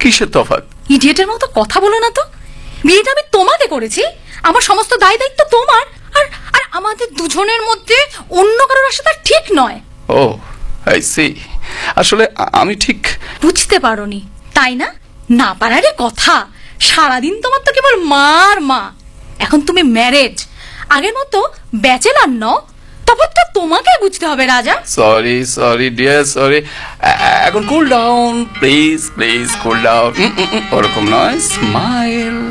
কিসের তফাৎ? ইডিয়েটের মতো কথা বলো না তো। বিয়েটা আমি তোমাকে করেছি, আমার সমস্ত দায় দায়িত্ব তোমার। আর আর আমাদের দুজনের মধ্যে অন্য কারোর সাথে ঠিক নয়। ও আই সি। আসলে আমি ঠিক বুঝতে পারোনি তাই না? না পারারই কথা। সারাদিন তোমার তো কেবল মার মা। এখন তুমি ম্যারেজ, আগের মতো ব্যাচেলার নও। তখন তো তোমাকে বুঝতে হবে রাজা। Sorry dear, sorry. এখন cool down please, cool down. ওরকম নয়, স্মাইল।